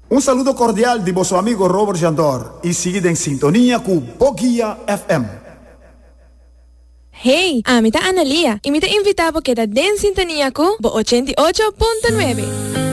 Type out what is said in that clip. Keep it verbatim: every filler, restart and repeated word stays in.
Un saludo cordial de vuestro amigo Robert Jandor y seguid en sintonía con Bogia F M. Hey, amita Analia, y me te invitaba a quedar en sintonía con ochenta y ocho punto nueve.